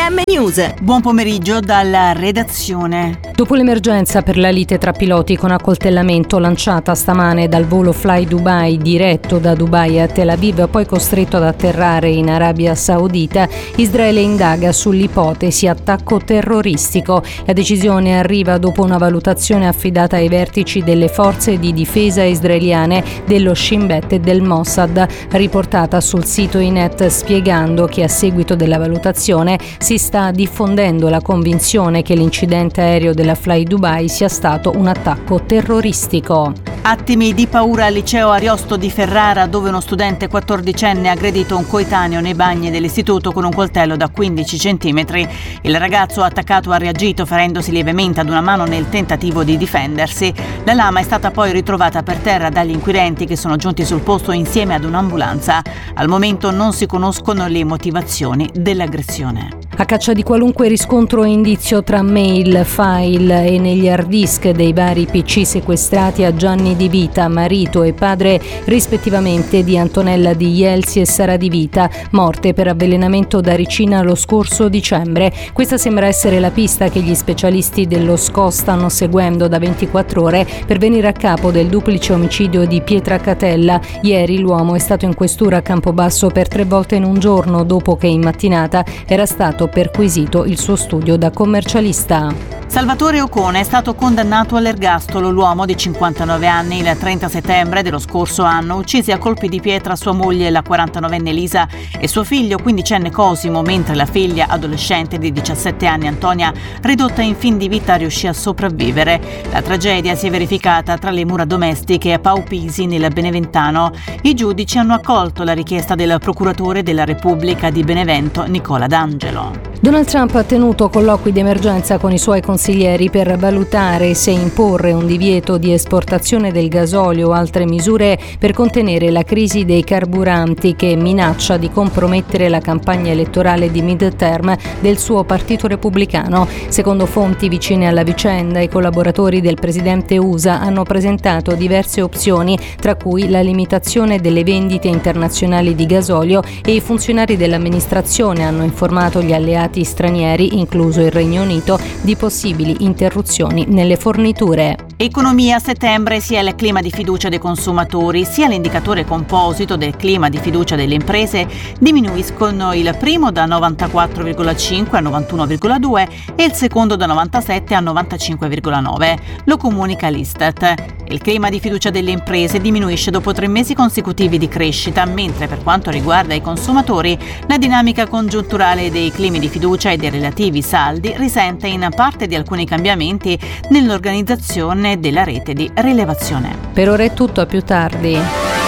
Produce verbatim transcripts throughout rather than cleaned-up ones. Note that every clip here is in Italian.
M News. Buon pomeriggio dalla redazione. Dopo l'emergenza per la lite tra piloti con accoltellamento lanciata stamane dal volo Fly Dubai diretto da Dubai a Tel Aviv, poi costretto ad atterrare in Arabia Saudita, Israele indaga sull'ipotesi attacco terroristico. La decisione arriva dopo una valutazione affidata ai vertici delle forze di difesa israeliane, dello Shin Bet e del Mossad, riportata sul sito I N E T, spiegando che a seguito della valutazione si sta diffondendo la convinzione che l'incidente aereo della Fly Dubai sia stato un attacco terroristico. Attimi di paura al liceo Ariosto di Ferrara, dove uno studente quattordicenne ha aggredito un coetaneo nei bagni dell'istituto con un coltello da quindici centimetri. Il ragazzo attaccato ha reagito ferendosi lievemente ad una mano nel tentativo di difendersi. La lama è stata poi ritrovata per terra dagli inquirenti, che sono giunti sul posto insieme ad un'ambulanza. Al momento non si conoscono le motivazioni dell'aggressione. A caccia di qualunque riscontro e indizio tra mail, file e negli hard disk dei vari P C sequestrati a Gianni Di Vita, marito e padre rispettivamente di Antonella Di Jelsi e Sara Di Vita, morte per avvelenamento da ricina lo scorso dicembre. Questa sembra essere la pista che gli specialisti dello S C O stanno seguendo da ventiquattro ore per venire a capo del duplice omicidio di Pietra Catella. Ieri l'uomo è stato in questura a Campobasso per tre volte in un giorno, dopo che in mattinata era stato perquisito il suo studio da commercialista. Salvatore Ocone è stato condannato all'ergastolo. L'uomo di cinquantanove anni il trenta settembre dello scorso anno uccise a colpi di pietra sua moglie, la quarantanovenne Elisa, e suo figlio quindicenne Cosimo, mentre la figlia adolescente di diciassette anni Antonia, ridotta in fin di vita, riuscì a sopravvivere. La tragedia si è verificata tra le mura domestiche a Paupisi, nel Beneventano. I giudici hanno accolto la richiesta del procuratore della Repubblica di Benevento, Nicola D'Angelo. Donald Trump ha tenuto colloqui di emergenza con i suoi consiglieri per valutare se imporre un divieto di esportazione del gasolio o altre misure per contenere la crisi dei carburanti che minaccia di compromettere la campagna elettorale di midterm del suo partito repubblicano. Secondo fonti vicine alla vicenda, i collaboratori del presidente U S A hanno presentato diverse opzioni, tra cui la limitazione delle vendite internazionali di gasolio, e i funzionari dell'amministrazione hanno informato gli alleati stranieri, incluso il Regno Unito, di possibili interruzioni nelle forniture. Economia. A settembre sia il clima di fiducia dei consumatori sia l'indicatore composito del clima di fiducia delle imprese diminuiscono, il primo da novantaquattro virgola cinque a novantuno virgola due e il secondo da novantasette a novantacinque virgola nove. Lo comunica l'Istat. Il clima di fiducia delle imprese diminuisce dopo tre mesi consecutivi di crescita, mentre per quanto riguarda i consumatori la dinamica congiunturale dei climi di fiducia e dei relativi saldi risente in parte di alcuni cambiamenti nell'organizzazione della rete di rilevazione. Per ora è tutto, a più tardi.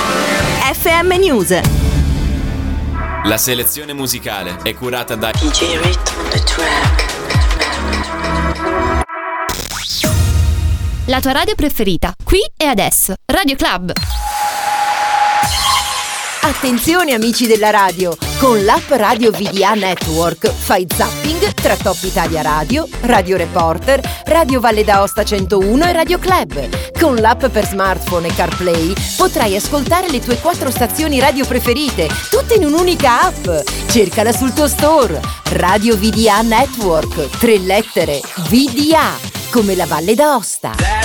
F M News. La selezione musicale è curata da D J Rit on the track. La tua radio preferita, qui e adesso. Radio Club. Attenzione amici della radio, con l'app Radio V D A Network fai zapping tra Top Italia Radio, Radio Reporter, Radio Valle d'Aosta centouno e Radio Club. Con l'app per smartphone e CarPlay potrai ascoltare le tue quattro stazioni radio preferite, tutte in un'unica app. Cercala sul tuo store. Radio V D A Network, tre lettere, V D A, come la Valle d'Aosta.